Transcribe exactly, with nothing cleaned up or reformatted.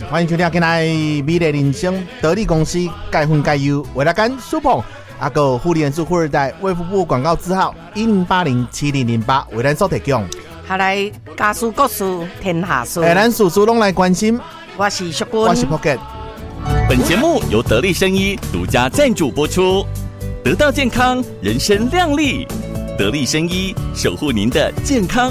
欢迎收听今天美丽人生得力公司钙粉钙优为大家苏捧阿个护理人数富二代卫福部广告字号一零八零七零零八为咱所提供。 下来家事国事天下事， 哎，咱事事拢来关心。 我是淑君， 我是 Pocket。 本节目由得力生医独家赞助播出，得到健康，人生亮丽。得力生医守护您的健康